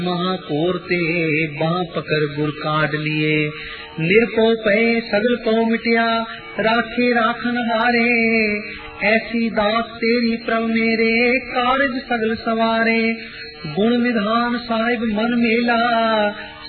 महाकोर ते बाह पकड़ गुर काट लिए। निरपो पे सगल को मिटिया राखे राखन हारे। ऐसी दात तेरी प्रभ मेरे कारज सगल सवारे। गुण निधान साहिब मन मेला